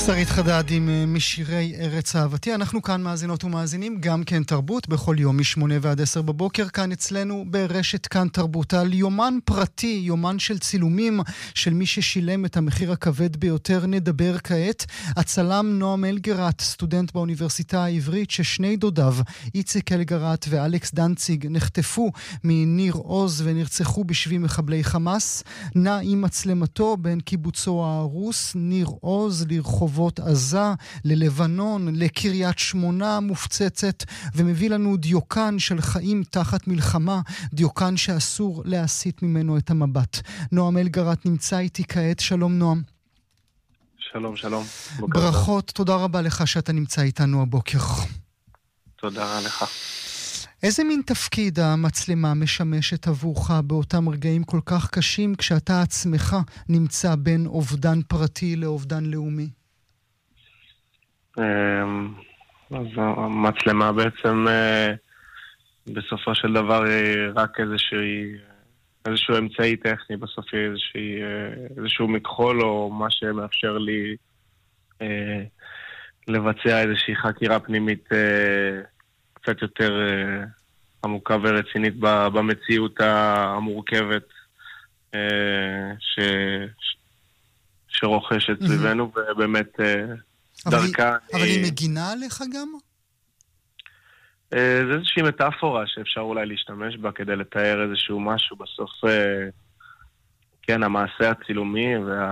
שרית חדד עם משירי ארץ אהבתי. אנחנו כאן מאזינות ומאזינים גם כן תרבות בכל יום מ8 ועד 10 בבוקר כאן אצלנו ברשת כאן תרבות על יומן פרטי, יומן של צילומים של מי ששילם את המחיר הכבד ביותר. נדבר כעת. הצלם נועם אלגרט, סטודנט באוניברסיטה העברית, ששני דודיו איציק אלגרט ואלכס דנציג נחטפו מניר עוז ונרצחו בשבי מחבלי חמאס, נע עם מצלמתו בין קיבוצו ההרוס ניר עוז לרחובות עזה, ללבנון, לקריית שמונה מופצצת, ומביא לנו דיוקן של חיים תחת מלחמה, דיוקן שאסור להסיט ממנו את המבט. נועם אלגרט נמצא איתי כעת. שלום נועם. שלום, שלום. ברכות, תודה רבה לך שאתה נמצא איתנו הבוקר. תודה לך. איזה מין תפקיד המצלמה משמשת עבורך באותם רגעים כל כך קשים, כשאתה עצמך נמצא בין אובדן פרטי לאובדן לאומי? אז המצלמה בעצם בסופו של דבר היא רק איזשהו אמצעי טכני, בסוף היא איזשהו מכחול או מה שמאפשר לי לבצע איזושהי חקירה פנימית קצת יותר עמוקה ורצינית במציאות המורכבת שרוכשת סביבנו, ובאמת דרכה... אבל היא מגינה עליך גם? זה איזושהי מטאפורה שאפשר אולי להשתמש בה כדי לתאר איזשהו משהו. בסוף, כן, המעשה הצילומי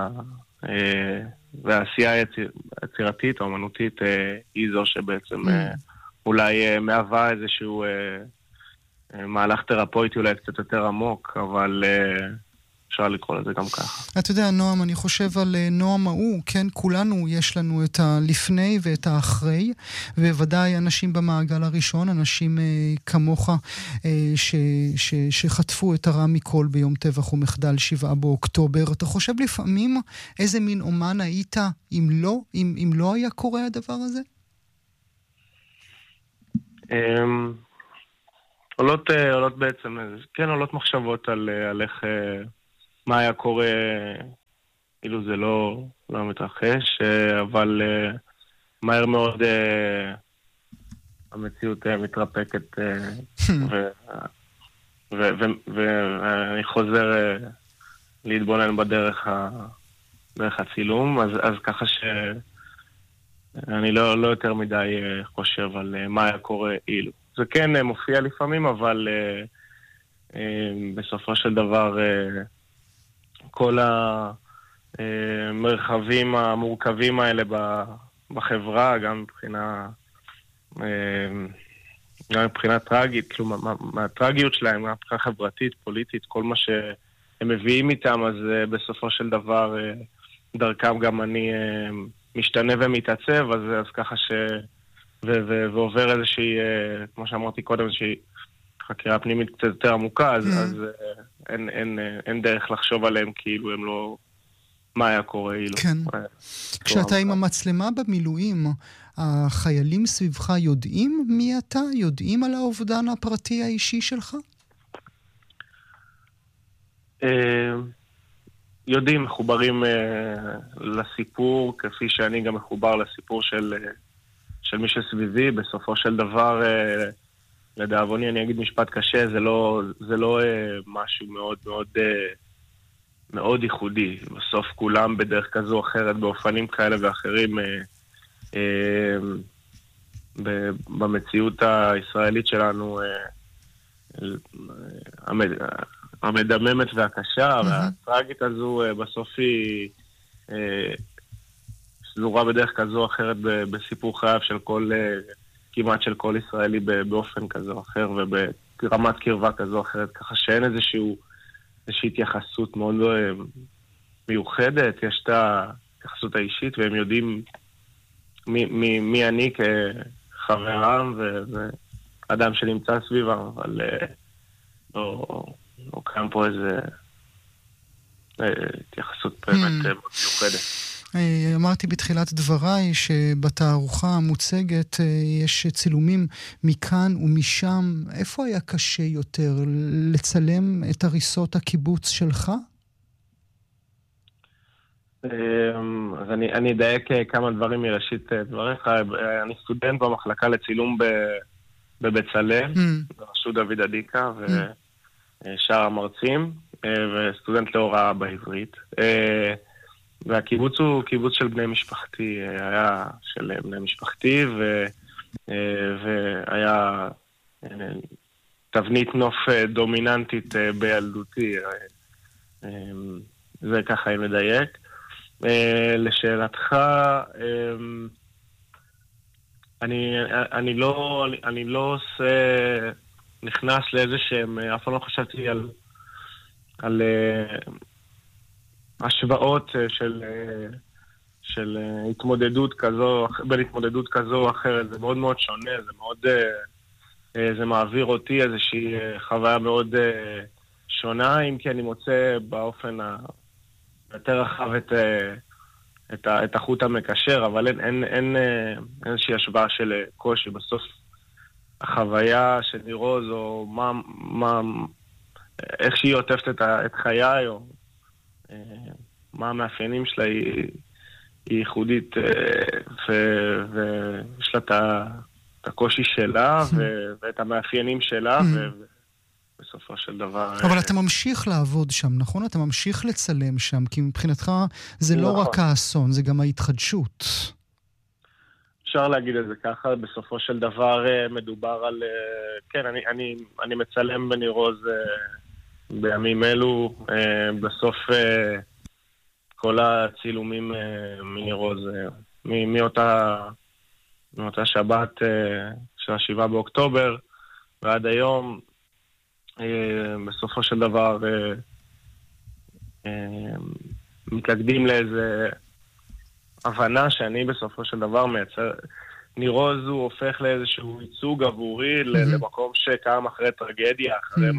והעשייה היצירתית או אמנותית היא זו שבעצם אולי מהווה איזשהו מהלך תרפויטי אולי קצת יותר עמוק, אבל אפשר לקרוא לזה גם ככה. אתה יודע, נועם, אני חושב על נועם ההוא, כן, כולנו יש לנו את הלפני ואת האחרי, ובוודאי אנשים במעגל הראשון, אנשים כמוך שחטפו את הרע מכל ביום טבח ומחדל 7 באוקטובר. אתה חושב לפעמים איזה מין אומן היית אם לא היה קורה הדבר הזה? עולות בעצם, כן, עולות מחשבות על איך, מה היה קורה אילו זה לא מתרחש, אבל מהר מאוד המציאות מתרפקת ואני חוזר להתבונן בדרך הצילום, אז ככה שאני לא יותר מדי חושב על מה היה קורה אילו. זה כן מופיע לפעמים, אבל בסופו של דבר כל המרחבים המורכבים האלה בחברה, גם מבחינה טרגית, כלומר, מהטרגיות שלהם, מבחינה חברתית, פוליטית, כל מה שהם מביאים איתם, אז בסופו של דבר דרכם גם אני משתנה ומתעצב, אז ככה ועובר איזושהי, כמו שאמרתי קודם, איזושהי חקירה פנימית קצת יותר עמוקה, אז אין דרך לחשוב עליהם כאילו הם לא... מה היה קורה אילו. כן. כשאתה עם המצלמה במילואים, החיילים סביבך יודעים מי אתה? יודעים על האובדן הפרטי האישי שלך? יודעים, מחוברים לסיפור, כפי שאני גם מחובר לסיפור של מי שסביבי. בסופו של דבר, לדאבוני, אני אגיד משפט קשה, זה לא משהו מאוד מאוד מאוד ייחודי. בסוף כולם בדרך כזו או אחרת, באופנים כאלה ואחרים, במציאות הישראלית שלנו, המדממת והקשה, והטרגית הזו בסוף היא סדורה בדרך כזו או אחרת בסיפור חייו של כמעט של כל ישראלי באופן כזו או אחר, וברמת קרבה כזו או אחרת, ככה שאין איזושהי התייחסות מאוד מיוחדת. יש את ההתייחסות האישית, והם יודעים מי אני כחברם ואדם שנמצא סביבם, אבל לא קיים פה איזה התייחסות באמת מיוחדת. אמרתי בתחילת דבריי שבתערוכה המוצגת יש צילומים מכאן ומשם. איפה היה קשה יותר, לצלם את הריסות הקיבוץ שלך? אז אז אני אדייק כמה דברים מראשית דבריך. אני סטודנט במחלקה לצילום בבצלאל, ברשות דוד אדיקה ושאר המרצים, וסטודנט להוראה בעברית. והקיבוץ הוא קיבוץ של בני משפחתי, היה של בני משפחתי, והיה תבנית נוף דומיננטית בילדותי. זה ככה אם לדייק. לשאלתך, אני לא נכנס לאיזה שהם, אף פעם לא חשבתי על השוואות של התמודדות כזו, בין התמודדות כזו או אחרת. זה מאוד מאוד שונה, זה מעביר אותי איזושהי חוויה מאוד שונה, אם כי אני מוצא באופן יותר רחב את החוט המקשר, אבל אין איזושהי השוואה של קושי. בסוף החוויה של ניר עוז, או איך שהיא עוטפת את חיי, או מה המאפיינים שלה, היא ייחודית, ויש לה את הקושי שלה, ואת המאפיינים שלה, בסופו של דבר... אבל אתה ממשיך לעבוד שם, נכון? אתה ממשיך לצלם שם, כי מבחינתך זה לא רק האסון, זה גם ההתחדשות. אפשר להגיד את זה ככה, בסופו של דבר מדובר על... כן, אני מצלם בניר עוז בימים אלו, בסוף כל הצילומים מניר עוז, מאותה שבת של 7 באוקטובר, ועד היום, בסופו של דבר מתלכדים לאיזה הבנה שאני בסופו של דבר מייצר. ניר עוז הוא הופך לאיזשהו ייצוג עבורי למקום שקם אחרי טרגדיה,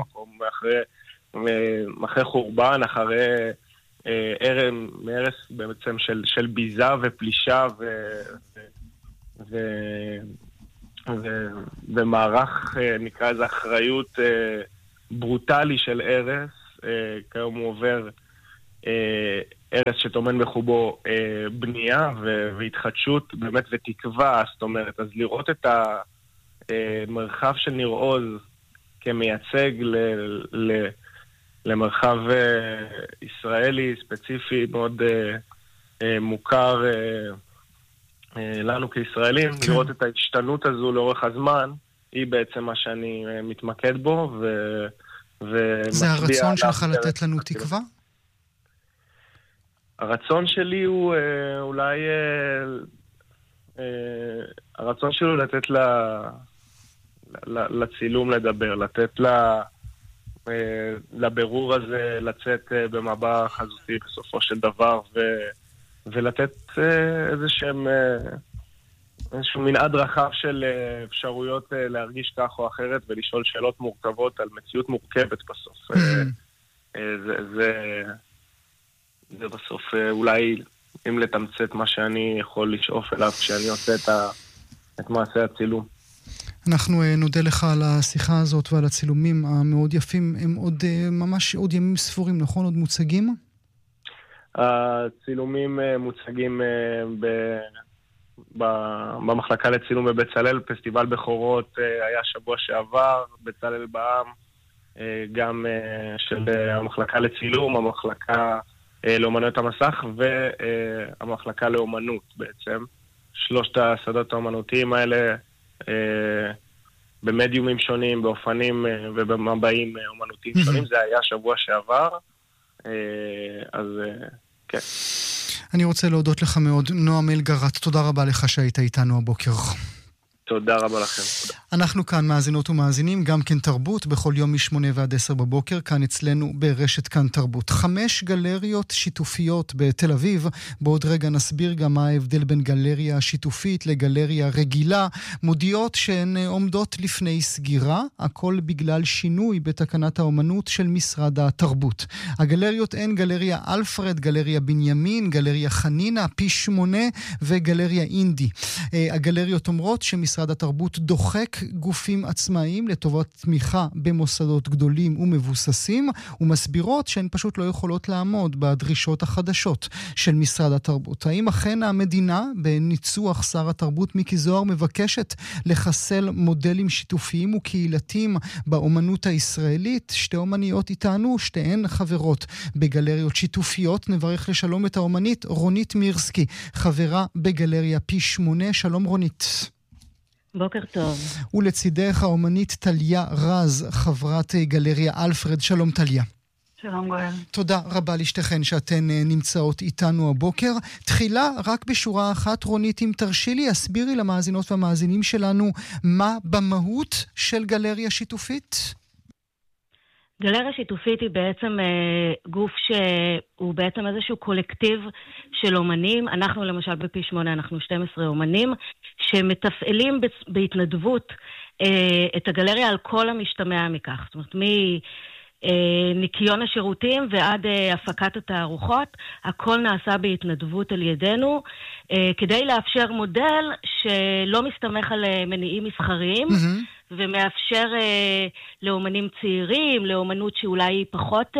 אחרי חורבן, אחרי מערס בעצם של ביזה ופלישה ומערך, נקרא איזה אחריות ברוטלי של ערס. כיום הוא עובר ערס שתומן בחובו בנייה והתחדשות באמת ותקווה. זאת אומרת, אז לראות את המרחב של ניר עוז כמייצג למרחב ישראלי ספציפי מאוד מוכר לנו כישראלים, לראות את ההשתנות הזו לאורך הזמן, היא בעצם מה שאני מתמקד בו, זה הרצון שלך לתת לנו תקווה? הרצון שלי הוא אולי... הרצון שלי הוא לתת לצילום לדבר, לתת לבירור הזה לצאת במבע חזותי בסופו של דבר, ולתת איזשהו מנעד רחב של אפשרויות להרגיש כך או אחרת, ולשאול שאלות מורכבות על מציאות מורכבת בסוף. זה בסוף אולי, אם לתמצת מה שאני יכול לשאוף אליו כשאני עושה את מעשה הצילום. אנחנו נודה לך על השיחה הזאת ועל הצילומים המאוד יפים. הם עוד ממש עוד ימים ספורים, נכון? עוד מוצגים? הצילומים מוצגים במחלקה לצילום בבצלאל. פסטיבל בכורות היה שבוע שעבר, בצלאל בעם, גם של המחלקה לצילום, המחלקה לאומנויות המסך והמחלקה לאומנות בעצם. שלושת השדות האומנותיים האלה במדיומים שונים, באופנים ובמבעים אומנותיים שונים. זה היה שבוע שעבר, אז כן. אני רוצה להודות לך מאוד, נועם אלגרט, תודה רבה לך שהיית איתנו הבוקר. תודה רבה לכם. אנחנו כאן מאזינות ומאזינים, גם כן תרבות, בכל יום מ8 ועד 10 בבוקר, כאן אצלנו ברשת כאן תרבות. 5 גלריות שיתופיות בתל אביב, בעוד רגע נסביר גם מה ההבדל בין גלריה שיתופית לגלריה רגילה, מודיעות שהן עומדות לפני סגירה, הכל בגלל שינוי בתקנת האומנות של משרד התרבות. הגלריות הן גלריה אלפרד, גלריה בנימין, גלריה חנינה, פי 8 וגלריה אינדי. הגלריות אומרות שמשרד משרד התרבות דוחק גופים עצמאיים לטובת תמיכה במוסדות גדולים ומבוססים, ומסבירות שהן פשוט לא יכולות לעמוד בדרישות החדשות של משרד התרבות. האם אכן המדינה, בניצוח שר התרבות מיקי זוהר, מבקשת לחסל מודלים שיתופיים וקהילתיים באומנות הישראלית? שתי אומניות איתנו, שתיהן חברות בגלריות שיתופיות. נברך לשלום את האומנית רונית מירסקי, חברה בגלריה פי 8. שלום רונית. בוקר טוב. ולצידך האומנית טליה רז, חברת גלריה אלפרד. שלום טליה. שלום גואל. תודה רבה לשתיכן שאתן נמצאות איתנו הבוקר. תחילה רק בשורה אחת, רונית, אם תרשי לי, הסבירי למאזינות והמאזינים שלנו מה במהות של גלריה שיתופית? גלריה שיתופית היא בעצם גוף שהוא בעצם איזשהו קולקטיב של אומנים. אנחנו למשל בפי 8, אנחנו 12 אומנים שמתפעלים בהתנדבות את הגלריה על כל המשתמע מכך. זאת אומרת, ניקיון השירותים ועד הפקת התערוכות, הכל נעשה בהתנדבות על ידינו, כדי לאפשר מודל שלא מסתמך על מניעים מסחריים, ומאפשר לאומנים צעירים, לאומנות שאולי היא פחות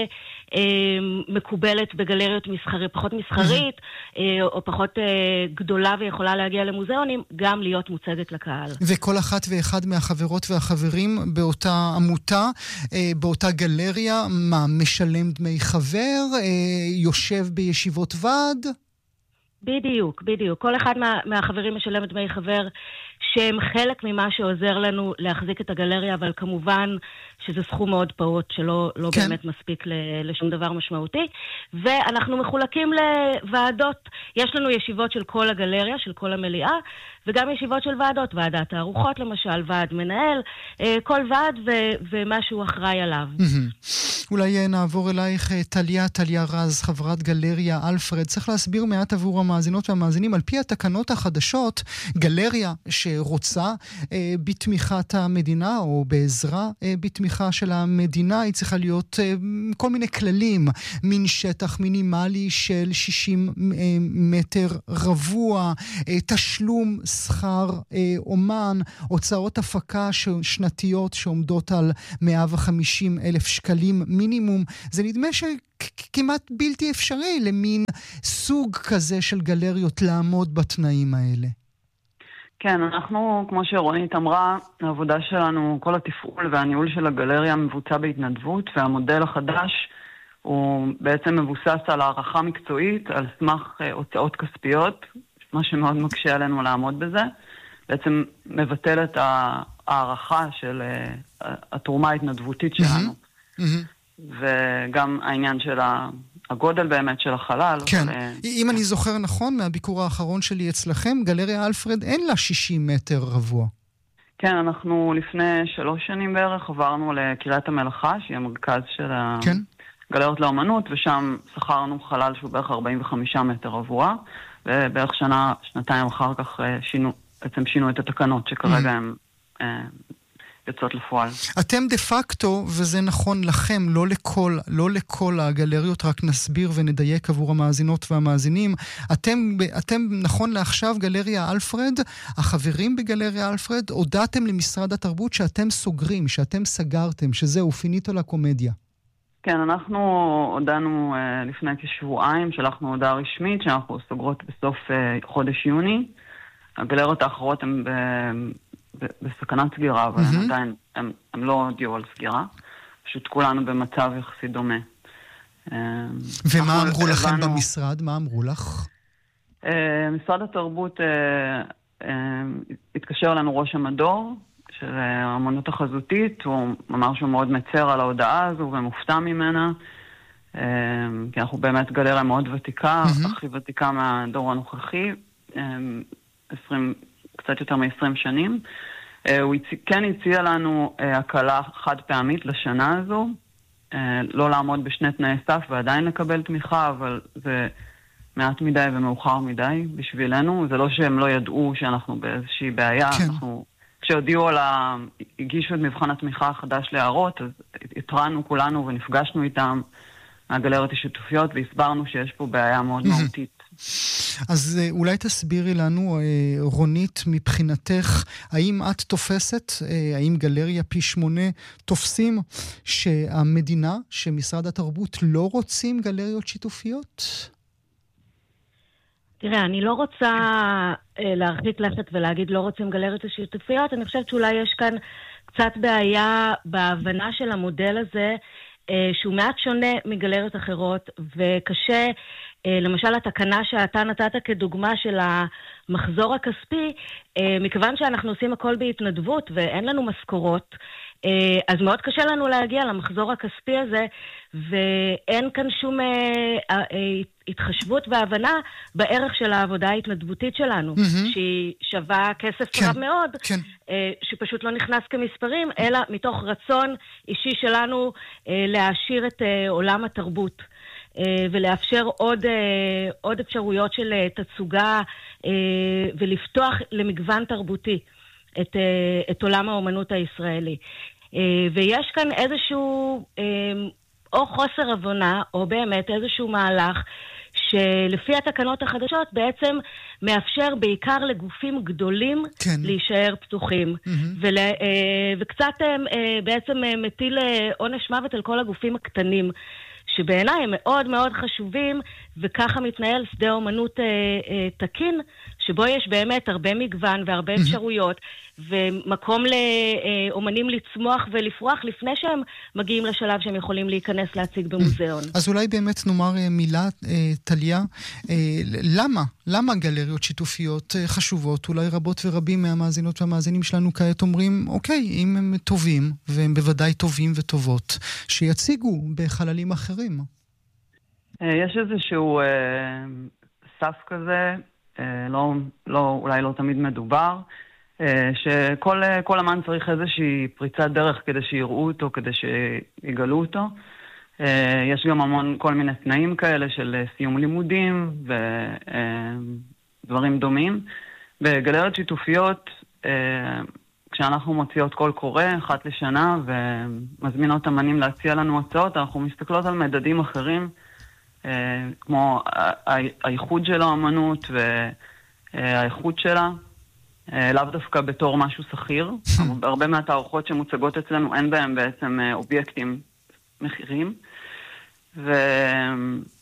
מקובלת בגלריות מסחרית, פחות מסחרית, או פחות גדולה ויכולה להגיע למוזיאונים, גם להיות מוצגת לקהל. וכל אחת ואחד מהחברות והחברים באותה עמותה, באותה גלריה, מה, משלם דמי חבר, יושב בישיבות ועד? בדיוק, בדיוק. כל אחד מהחברים משלם דמי חבר שהם חלק ממה שעוזר לנו להחזיק את הגלריה, אבל כמובן שזה סכום מאוד פעוט שלא באמת מספיק לשום דבר משמעותי. ואנחנו מחולקים לוועדות. יש לנו ישיבות של כל הגלריה, של כל המליאה, וגם ישיבות של ועדות, ועדת הארוחות למשל, ועד מנהל, כל ועד ומה שהוא אחראי עליו. אולי נעבור אלייך טליה רז, חברת גלריה אלפרד. צריך להסביר מעט עבור המאזינות והמאזינים, על פי התקנות החדשות, גלריה שרוצה בתמיכת המדינה או בעזרה בתמיכה של המדינה, היא צריכה להיות כל מיני כללים, מין שטח מינימלי של 60 מטר רבוע, תשלום שכר אומן, הוצאות הפקה שנתיות שעומדות על 150,000 שקלים מינימום. זה נדמה שכמעט בלתי אפשרי למין סוג כזה של גלריות לעמוד בתנאים האלה. כן, אנחנו, כמו שרונית אמרה, העבודה שלנו, כל התפעול והניהול של הגלריה מבוצע בהתנדבות, והמודל החדש הוא בעצם מבוסס על הערכה מקצועית, על סמך הוצאות כספיות, מה שמאוד מקשה עלינו לעמוד בזה. בעצם מבטל את הערכה של התרומה ההתנדבותית שלנו. וגם העניין של הגודל באמת של החלל. כן, אם אני זוכר נכון מהביקור האחרון שלי אצלכם, גלריה אלפרד אין לה 60 מטר רבוע. כן, אנחנו לפני 3 שנים בערך עברנו לקריית המלאכה, שהיא המרכז של הגלריות לאומנות, ושם שכרנו חלל שהוא בערך 45 מטר רבוע, ובערך שנתיים אחר כך שינו את התקנות שכרגע הן יוצאות לפועל. אתם דה פקטו, וזה נכון לכם, לא לכל הגלריות, רק נסביר ונדייק עבור המאזינות והמאזינים, אתם נכון לעכשיו גלריה אלפרד, החברים בגלריה אלפרד, הודעתם למשרד התרבות שאתם סוגרים, שאתם סגרתם, שזהו, פיניטו לקומדיה. כן, אנחנו הודענו לפני כשבועיים, שלחנו הודעה רשמית שאנחנו סוגרות בסוף חודש יוני. הגלריות האחרות הן בסכנת סגירה, אבל עדיין הם לא הודיעו על סגירה. פשוט כולנו במצב יחסי דומה. ומה אמרו לכם במשרד? מה אמרו לך? משרד התרבות התקשר לנו ראש המדור של האמנות החזותית, הוא אמר שהוא מאוד מצר על ההודעה הזו ומופתע ממנה, כי אנחנו באמת גלריה מאוד ותיקה, הכי ותיקה מהדור הנוכחי, קצת יותר מ-20 שנים. הוא כן הציע לנו הקלה חד פעמית לשנה הזו, לא לעמוד בשני תנאי סף ועדיין לקבל תמיכה, אבל זה מעט מדי ומאוחר מדי בשבילנו. זה לא שהם לא ידעו שאנחנו באיזושהי בעיה. אנחנו, כשהודיעו הגישו את מבחן התמיכה החדש להערות, אז התרענו כולנו ונפגשנו איתם, הגלריות השיתופיות, והסברנו שיש פה בעיה מאוד מהותית אז אולי תסבירי לנו, רונית, מבחינתך, האם את תופסת, האם גלריה פי 8 תופסים שהמדינה, שמשרד התרבות לא רוצים גלריות שיתופיות? תראה, אני לא רוצה להרחיק לכת ולהגיד לא רוצים גלריות שיתופיות, אני חושבת שאולי יש כאן קצת בעיה בהבנה של המודל הזה, שהוא מעט שונה מגלריות אחרות, וקשה, למשל התקנה שאתה נתת כדוגמה של המחזור הכספי, מכיוון שאנחנו עושים הכל בהתנדבות ואין לנו משכורות, אז מאוד קשה לנו להגיע למחזור הכספי הזה, ואין כאן שום התחשבות והבנה בערך של העבודה ההתנדבותית שלנו, שהיא שווה כסף רב מאוד, שפשוט לא נכנס כמספרים, אלא מתוך רצון אישי שלנו להעשיר את עולם התרבות, ולאפשר עוד אפשרויות של תצוגה, ולפתוח למגוון תרבותי את עולם האומנות הישראלי. ויש כאן איזשהו או חוסר הבנה, או באמת איזשהו מהלך, שלפי התקנות החדשות בעצם מאפשר בעיקר לגופים גדולים להישאר פתוחים. וקצת בעצם מטיל עונש מוות על כל הגופים הקטנים, שבעיניי הם מאוד מאוד חשובים, וככה מתנהל שדה אומנות תקין, שבו יש באמת הרבה מגוון והרבה אפשרויות, ומקום לאומנים לצמוח ולפרוח לפני שהם מגיעים לשלב שהם יכולים להיכנס להציג במוזיאון. אז אולי באמת נאמר מילה, טליה, למה גלריות שיתופיות חשובות? אולי רבות ורבים מהמאזינות והמאזינים שלנו כעת אומרים, אוקיי, אם הם טובים, והם בוודאי טובים וטובות, שיציגו בחללים אחרים. יש איזשהו סף כזה, אולי לא תמיד מדובר, שכל אמן צריך איזושהי פריצת דרך כדי שיראו אותו, כדי שיגלו אותו. יש גם המון כל מיני תנאים כאלה של סיום לימודים ודברים דומים. בגלריות שיתופיות, כשאנחנו מוציאות קול קורא אחת לשנה ומזמינות אמנים להציע לנו הצעות, אנחנו מסתכלות על מדדים אחרים, כמו האיחוד של האמנות והאיכות שלה, לאו דווקא בתור משהו שכיר. הרבה מהתערוכות שמוצגות אצלנו אין בהם בעצם אובייקטים מחירים,